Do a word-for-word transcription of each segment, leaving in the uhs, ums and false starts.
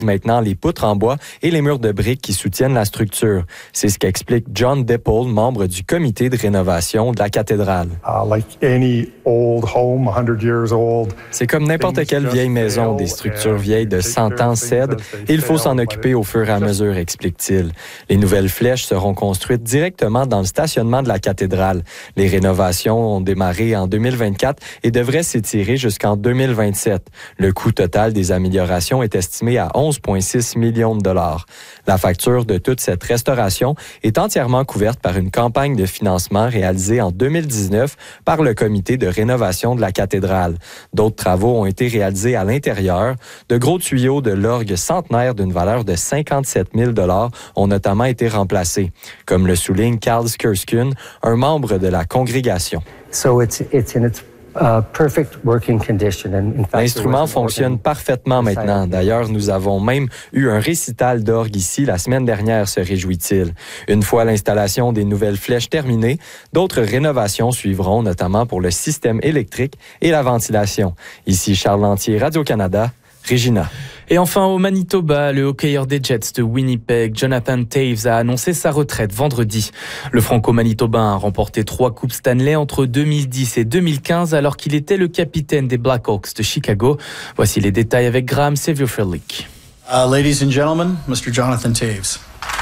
maintenant les poutres en bois et les murs de briques qui soutiennent la structure. C'est ce qu'explique John Dipple, membre du comité de rénovation de la cathédrale. Uh, like any old home, one hundred years old, C'est comme n'importe quelle vieille maison, des structures vieilles de cent ans cèdent et il faut s'en occuper au fur et à mesure, explique-t-il. Les nouvelles flèches seront construites directement dans le stationnement de la cathédrale. Les rénovations ont démarré en deux mille vingt-quatre et devraient s'étirer jusqu'en deux mille vingt-sept. Le coût total des améliorations est estimé à onze virgule six millions de dollars. La facture de toute cette restauration est entièrement couverte par une campagne de financement réalisée en deux mille dix-neuf par le comité de rénovation de la cathédrale. D'autres travaux ont été réalisés à l'intérieur. De gros tuyaux de l'orgue centenaire d'une valeur de cinquante-sept mille dollars ont notamment été remplacés, comme le souligne Carl Skurskin, un membre de la congrégation. So it's, it's in its Uh, perfect working condition. And in fact, L'instrument fonctionne parfaitement maintenant. D'ailleurs, nous avons même eu un récital d'orgue ici la semaine dernière, se réjouit-il. Une fois l'installation des nouvelles flèches terminée, d'autres rénovations suivront, notamment pour le système électrique et la ventilation. Ici Charles Lantier, Radio-Canada, Regina. Et enfin, au Manitoba, le hockeyeur des Jets de Winnipeg, Jonathan Toews, a annoncé sa retraite vendredi. Le franco-manitobain a remporté trois Coupes Stanley entre deux mille dix et deux mille quinze alors qu'il était le capitaine des Blackhawks de Chicago. Voici les détails avec Graham Sevier-Fredlich. Uh, ladies and gentlemen, Mister Jonathan Toews.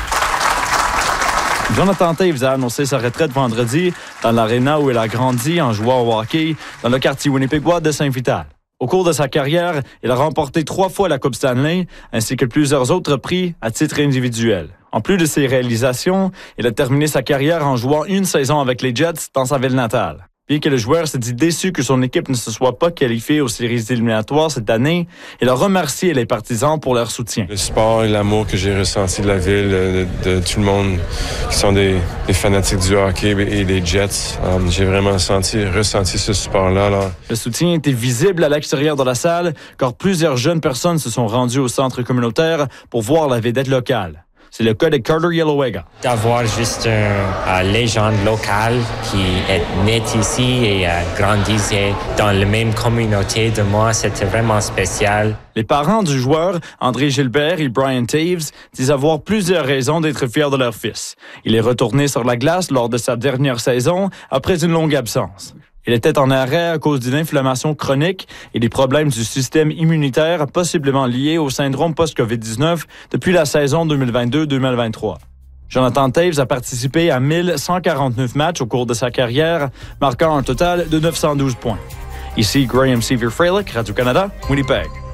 Jonathan Toews a annoncé sa retraite vendredi dans l'aréna où il a grandi en jouant au hockey dans le quartier winnipégois de Saint-Vital. Au cours de sa carrière, il a remporté trois fois la Coupe Stanley, ainsi que plusieurs autres prix à titre individuel. En plus de ses réalisations, il a terminé sa carrière en jouant une saison avec les Jets dans sa ville natale. Bien que le joueur s'est dit déçu que son équipe ne se soit pas qualifiée aux séries éliminatoires cette année, il a remercié les partisans pour leur soutien. Le sport et l'amour que j'ai ressenti de la ville, de, de tout le monde qui sont des, des fanatiques du hockey et des Jets, um, j'ai vraiment senti, ressenti ce sport-là. Là. Le soutien était visible à l'extérieur de la salle, car plusieurs jeunes personnes se sont rendues au centre communautaire pour voir la vedette locale. C'est le cas de Carter Yellowega. D'avoir juste une uh, légende locale qui est née ici et uh, grandissait dans la même communauté de moi, c'était vraiment spécial. Les parents du joueur, André Gilbert et Brian Toews, disent avoir plusieurs raisons d'être fiers de leur fils. Il est retourné sur la glace lors de sa dernière saison après une longue absence. Il était en arrêt à cause d'une inflammation chronique et des problèmes du système immunitaire possiblement liés au syndrome post-covid dix-neuf depuis la saison deux mille vingt-deux deux mille vingt-trois. Jonathan Toews a participé à mille cent quarante-neuf matchs au cours de sa carrière, marquant un total de neuf cent douze points. Ici Graham Sevier-Fredlich, Radio-Canada, Winnipeg.